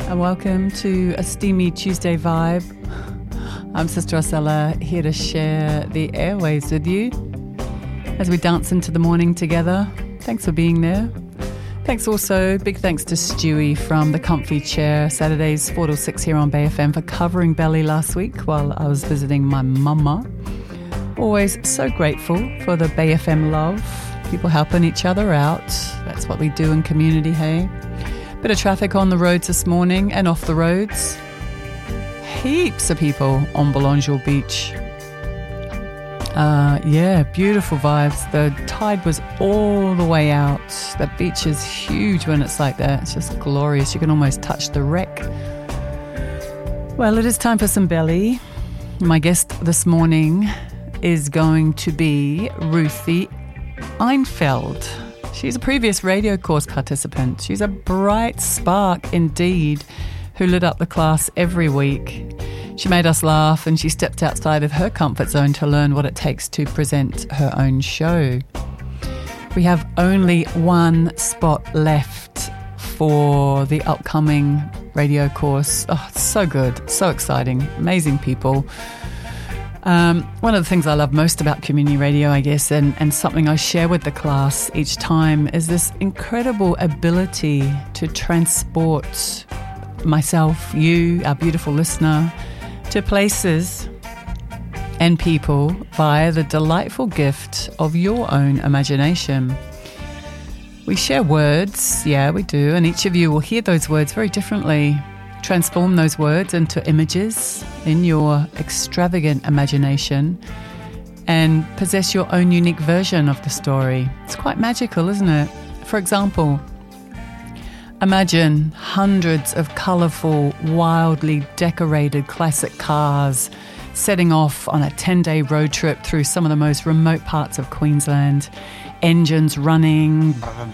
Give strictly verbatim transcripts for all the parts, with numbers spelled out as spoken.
and welcome to a steamy Tuesday vibe. I'm Sister Osella, here to share the airwaves with you as we dance into the morning together. Thanks for being there. Thanks also, big thanks to Stewie from The Comfy Chair, Saturdays four till six here on Bay F M, for covering Belly last week while I was visiting my mama. Always so grateful for the Bay F M love, people helping each other out. That's what we do in community, hey? Bit of traffic on the roads this morning and off the roads. Heaps of people on Belongil Beach. Uh, yeah, beautiful vibes. The tide was all the way out. The beach is huge when it's like that. It's just glorious. You can almost touch the wreck. Well, it is time for some belly. My guest this morning is going to be Ruthie Einfeld. She's a previous radio course participant. She's a bright spark indeed who lit up the class every week. She made us laugh and she stepped outside of her comfort zone to learn what it takes to present her own show. We have only one spot left for the upcoming radio course. Oh, it's so good, so exciting, amazing people. Um, one of the things I love most about community radio, I guess, and, and something I share with the class each time is this incredible ability to transport myself, you, our beautiful listener, to places and people via the delightful gift of your own imagination. We share words, yeah, we do, and each of you will hear those words very differently. Transform those words into images in your extravagant imagination and possess your own unique version of the story. It's quite magical, isn't it? For example, imagine hundreds of colourful, wildly decorated classic cars setting off on a ten-day road trip through some of the most remote parts of Queensland. Engines running,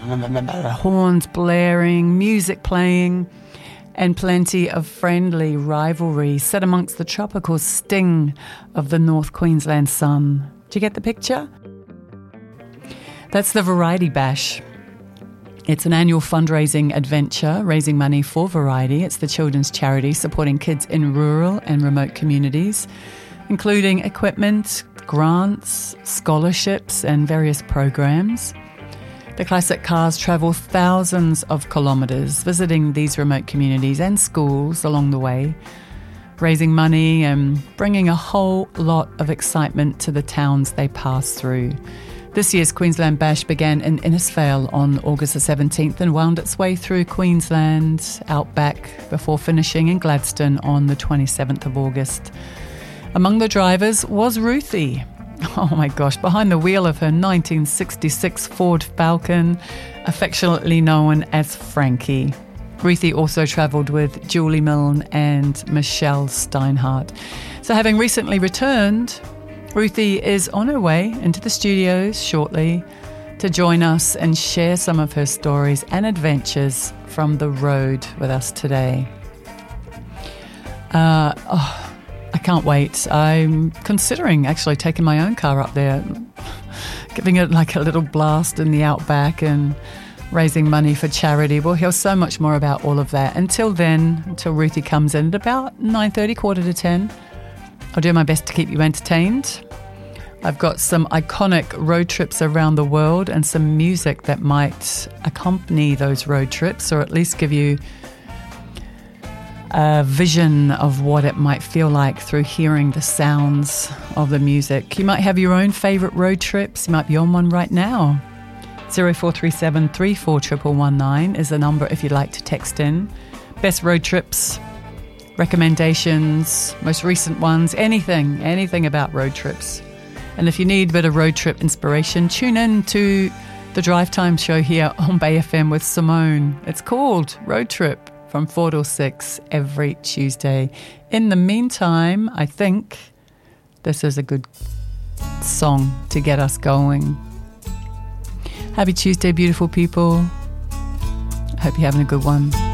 horns blaring, music playing, and plenty of friendly rivalry set amongst the tropical sting of the North Queensland sun. Do you get the picture? That's the Variety Bash. It's an annual fundraising adventure, raising money for Variety. It's the children's charity supporting kids in rural and remote communities, including equipment, grants, scholarships, and various programs. The classic cars travel thousands of kilometres, visiting these remote communities and schools along the way, raising money and bringing a whole lot of excitement to the towns they pass through. This year's Queensland Bash began in Innisfail on August the seventeenth and wound its way through Queensland, outback, before finishing in Gladstone on the twenty-seventh of August. Among the drivers was Ruthie. Oh my gosh, behind the wheel of her nineteen sixty-six Ford Falcon, affectionately known as Frankie. Ruthie also travelled with Julie Milne and Michelle Steinhardt. So having recently returned, Ruthie is on her way into the studios shortly to join us and share some of her stories and adventures from the road with us today. Uh, oh, I can't wait. I'm considering actually taking my own car up there, giving it like a little blast in the outback and raising money for charity. We'll hear so much more about all of that. Until then, until Ruthie comes in at about nine thirty, quarter to ten, I'll do my best to keep you entertained. I've got some iconic road trips around the world and some music that might accompany those road trips, or at least give you a vision of what it might feel like through hearing the sounds of the music. You might have your own favourite road trips. You might be on one right now. zero four three seven, three four one one one nine is the number if you'd like to text in. Best road trips, recommendations, most recent ones, anything, anything about road trips. And if you need a bit of road trip inspiration, tune in to the Drive Time show here on Bay F M with Simone. It's called Road Trip, from four till six every Tuesday. In the meantime, I think this is a good song to get us going. Happy Tuesday, beautiful people. I hope you're having a good one.